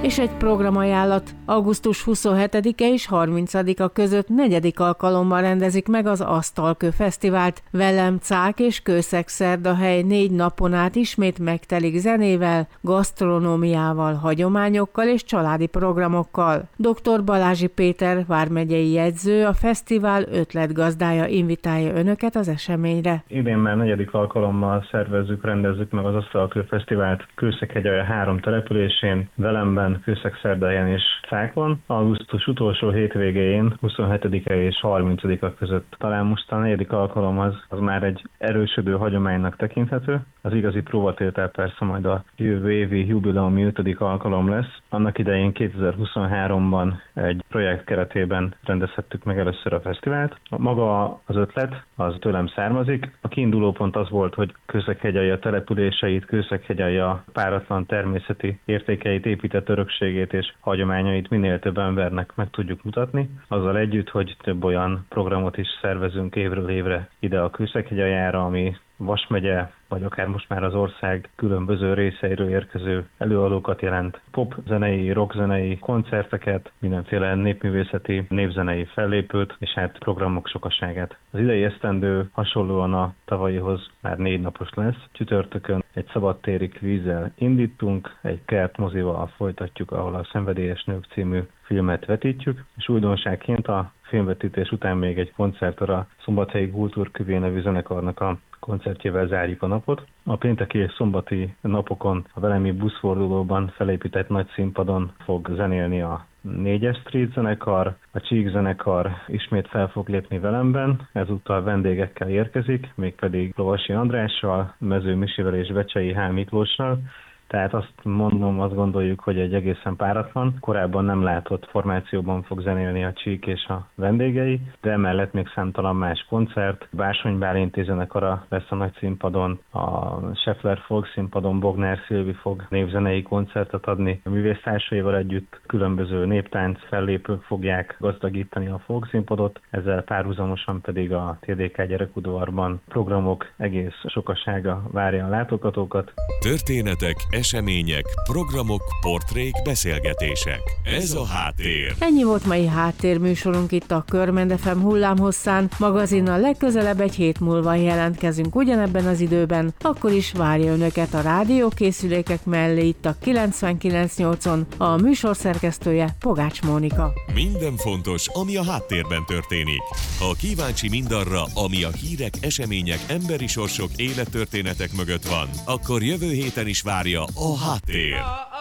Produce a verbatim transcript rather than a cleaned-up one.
és egy programajánlat. augusztus huszonhetedike és harmincadika között negyedik alkalommal rendezik meg az Asztalkő Fesztivált. Velem Cák és Kőszeg-Szerdahely négy napon át ismét megtelik zenével, gasztronómiával, hagyományokkal és családi programokkal. dr. Balázsi Péter vármegyei jegyző, a fesztivál ötletgazdája invitálja önöket az eseményre. Idén már negyedik alkalommal szervezzük, rendezzük meg az Asztalkő Fesztivált Kőszeg-Hegyalja három településén, Velemben, Kőszeg-Szerdahelyen és Cákon. Augusztus utolsó hétvégén, huszonhetedike és harmincadika között. Talán most a negyedik alkalom az, az már egy erősödő hagyománynak tekinthető. Az igazi próbatétel persze majd a jövő évi jubileumi ötödik alkalom lesz. Annak idején kétezer-huszonháromban egy projekt keretében rendezhettük meg először a fesztivált. Maga az ötlet az tőlem származik. A kiinduló pont az volt, hogy Kőszeg-Hegyalja településeit, Kőszeg-Hegyalja páratlan természeti értékeit, épített örökségét és hagyományait minél több embernek meg tudjuk mutatni. Azzal együtt, hogy több olyan programot is szervezünk évről évre ide a Kőszeg-Hegyaljára, ami Vas megye, vagy akár most már az ország különböző részeiről érkező előadókat jelent. Popzenei, rockzenei koncerteket, mindenféle népművészeti, népzenei fellépőt, és hát programok sokaságát. Az idei esztendő hasonlóan a tavalyihoz már négy napos lesz. Csütörtökön egy szabadtéri kvízzel indítunk, egy kertmozival folytatjuk, ahol a Szenvedélyes nők című filmet vetítjük, és újdonságként a filmvetítés után még egy koncerttel a Szombathelyi Kultúrküvé nevű zenekarnak a koncertjével zárjuk a napot. A pénteki és szombati napokon a velemi buszfordulóban felépített nagy színpadon fog zenélni a négyes Street zenekar, a Csík zenekar ismét fel fog lépni Velemben, ezúttal vendégekkel érkezik, mégpedig Lovasi Andrással, Mező Misivel és Vecsei H. Miklóssal. Tehát azt mondom, azt gondoljuk, hogy egy egészen páratlan, korábban nem látott formációban fog zenélni a Csík és a vendégei, de emellett még számtalan más koncert. Bársony Bálinti zenekara lesz a nagy színpadon, a Scheffler Folk színpadon Bognár Szilvi fog névzenei koncertet adni. A művésztársaival együtt különböző néptánc fellépők fogják gazdagítani a folk színpadot, ezzel párhuzamosan pedig a té dé ká gyerekudvarban programok egész sokasága várja a látogatókat. Történetek, események, programok, portrék, beszélgetések. Ez a Háttér. Ennyi volt mai háttérműsorunk itt a Körmend ef em hullámhosszán. Magazinnal legközelebb egy hét múlva jelentkezünk ugyanebben az időben, akkor is várja önöket a rádiókészülékek mellé itt a kilencvenkilenc nyolcon, a műsor szerkesztője Pogács Mónika. Minden fontos, ami a háttérben történik. Ha kíváncsi mindarra, ami a hírek, események, emberi sorsok, élettörténetek mögött van, akkor jövő héten is várja a Háttér.